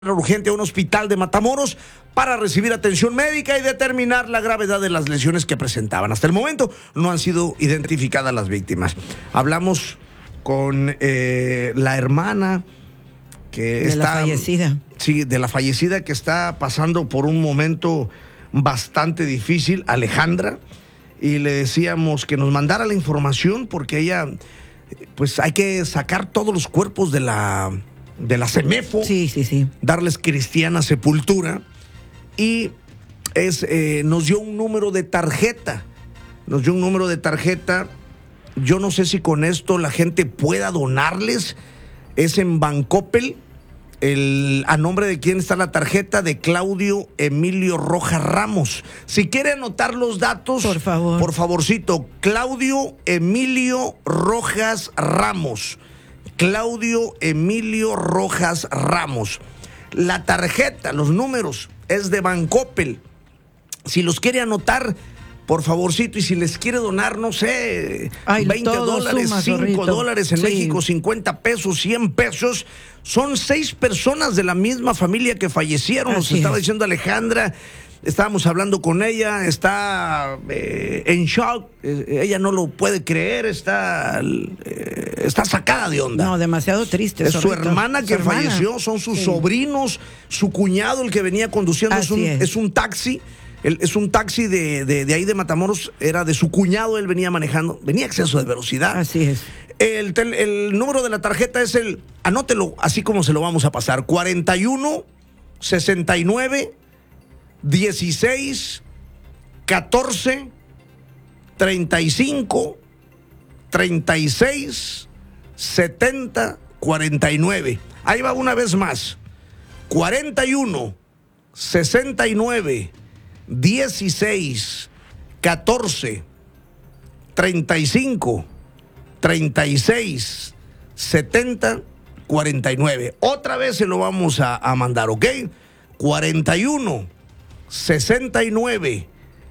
urgente a un hospital de Matamoros para recibir atención médica y determinar la gravedad de las lesiones que presentaban. Hasta el momento no han sido identificadas las víctimas. Hablamos con la hermana que de la fallecida. Sí, de la fallecida, que está pasando por un momento bastante difícil, Alejandra, y le decíamos que nos mandara la información porque ella, pues hay que sacar todos los cuerpos de la CEMEFO, Sí. darles cristiana sepultura, y nos dio un número de tarjeta. Yo no sé si con esto la gente pueda donarles. Es en Bancoppel. A nombre de quién está la tarjeta, de Claudio Emilio Rojas Ramos. Si quiere anotar los datos, por favor, por favorcito, Claudio Emilio Rojas Ramos. Claudio Emilio Rojas Ramos. La tarjeta, los números, es de Bancoppel. Si los quiere anotar, por favorcito, y si les quiere donar, no sé, $20, $5 en México, 50 pesos, 100 pesos. Son 6 personas de la misma familia que fallecieron. Nos estaba diciendo Alejandra. Estábamos hablando con ella, está en shock, ella no lo puede creer, está sacada de onda. No, demasiado triste. Es su hermana que falleció, son sus sobrinos, su cuñado el que venía conduciendo, es un taxi. Es un taxi de ahí de Matamoros, era de su cuñado, él venía manejando, venía a exceso de velocidad. Así es. El número de la tarjeta es anótelo así como se lo vamos a pasar, 41 69 16 14 35 36 70 49. Ahí va una vez más. 41 69 16 14 35 36 70 49. Otra vez se lo vamos a mandar, ¿ok? 41 69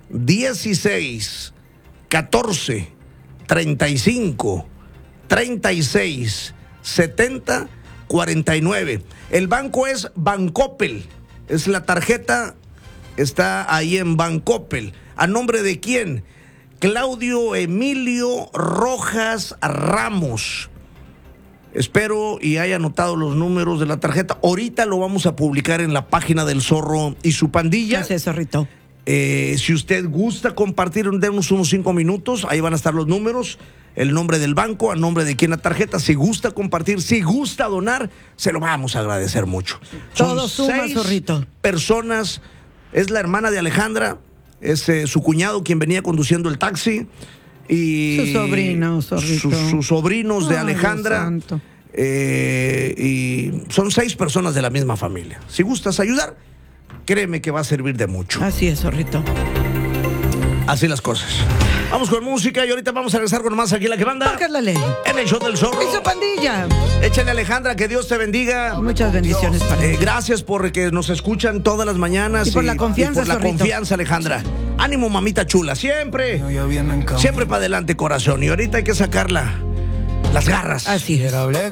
16 14 35 36 70 49. El banco es Bancoppel. Es la tarjeta, está ahí en Bancoppel. ¿A nombre de quién? Claudio Emilio Rojas Ramos. Espero y haya anotado los números de la tarjeta. Ahorita lo vamos a publicar en la página del Zorro y su pandilla. Gracias, Zorrito. Si usted gusta compartir, denos unos 5 minutos. Ahí van a estar los números, el nombre del banco, a nombre de quién la tarjeta. Si gusta compartir, si gusta donar, se lo vamos a agradecer mucho. Todo suma, Zorrito. Personas. Es la hermana de Alejandra, es su cuñado quien venía conduciendo el taxi. Y sus sobrinos, sus sobrinos de Alejandra. Y son 6 personas de la misma familia. Si gustas ayudar, créeme que va a servir de mucho. Así es, Zorrito. Así las cosas. Vamos con música y ahorita vamos a regresar con más aquí en La Que Manda. Págale. En el show del Zorro. Y su pandilla. Échale, Alejandra, que Dios te bendiga. Muchas bendiciones para ti. Gracias por que nos escuchan todas las mañanas. Y por la confianza, y por la confianza, Alejandra. Ánimo, mamita chula. Siempre para adelante, corazón. Y ahorita hay que sacar las garras. Así es.